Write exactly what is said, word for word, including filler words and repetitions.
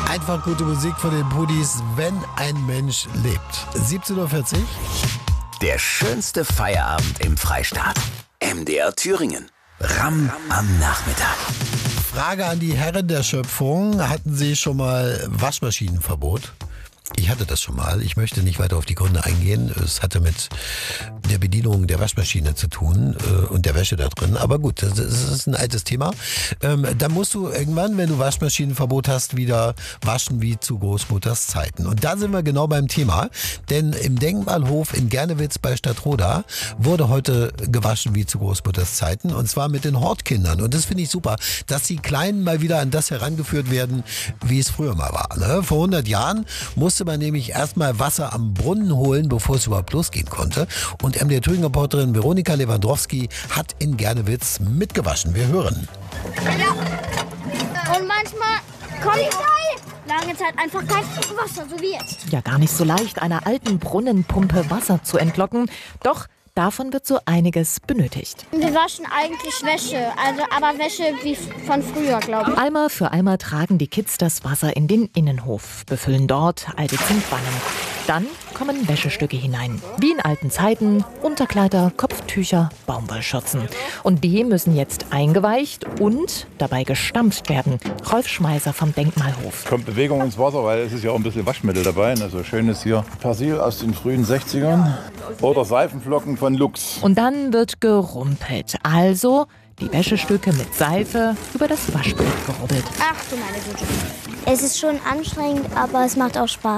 Einfach gute Musik von den Pudis, wenn ein Mensch lebt. siebzehn Uhr vierzig. Der schönste Feierabend im Freistaat. M D R Thüringen. Ram am Nachmittag. Frage an die Herren der Schöpfung. Hatten Sie schon mal Waschmaschinenverbot? Ich hatte das schon mal. Ich möchte nicht weiter auf die Gründe eingehen. Es hatte mit der Bedienung der Waschmaschine zu tun äh, und der Wäsche da drin. Aber gut, das, das ist ein altes Thema. Ähm, da musst du irgendwann, wenn du Waschmaschinenverbot hast, wieder waschen wie zu Großmutters Zeiten. Und da sind wir genau beim Thema. Denn im Denkmalhof in Gernewitz bei Stadtroda wurde heute gewaschen wie zu Großmutters Zeiten. Und zwar mit den Hortkindern. Und das finde ich super, dass die Kleinen mal wieder an das herangeführt werden, wie es früher mal war. Ne? Vor hundert Jahren musste man nämlich erstmal Wasser am Brunnen holen, bevor es überhaupt losgehen konnte. Und M D R Thüringen-Reporterin Veronika Lewandowski hat in Gernewitz mitgewaschen. Wir hören. Ja. Und manchmal kommt lange Zeit einfach kein Wasser, so wie jetzt. Ja, gar nicht so leicht, einer alten Brunnenpumpe Wasser zu entlocken. Doch davon wird so einiges benötigt. Wir waschen eigentlich Wäsche, also aber Wäsche wie von früher, glaube ich. Eimer für Eimer tragen die Kids das Wasser in den Innenhof, befüllen dort alte Zinkwannen. Dann kommen Wäschestücke hinein. Wie in alten Zeiten, Unterkleider, Kopftücher, Baumwollschürzen. Und die müssen jetzt eingeweicht und dabei gestampft werden. Rolf Schmeiser vom Denkmalhof. Kommt Bewegung ins Wasser, weil es ist ja auch ein bisschen Waschmittel dabei. Also schön ist hier Persil aus den frühen sechzigern oder Seifenflocken von Lux. Und dann wird gerumpelt. Also die Wäschestücke mit Seife über das Waschbrett gerubbelt. Ach du meine Güte. Es ist schon anstrengend, aber es macht auch Spaß.